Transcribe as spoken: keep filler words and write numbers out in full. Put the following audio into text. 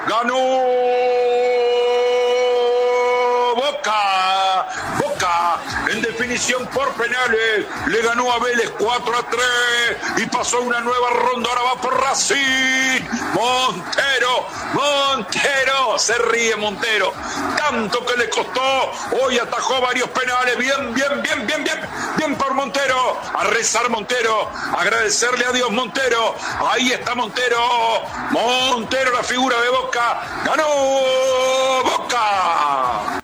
ganó Boca. Boca, en definición por penales, le ganó a Vélez cuatro a tres y pasó una nueva ronda. Ahora va por Racing. Montero, Montero, se ríe Montero. Tanto que le costó, hoy atajó varios penales. Bien, bien, bien, bien, bien, bien por Montero. A rezar Montero, agradecerle a Dios Montero. Ahí está Montero. Montero, la figura de Boca. Ganó Boca.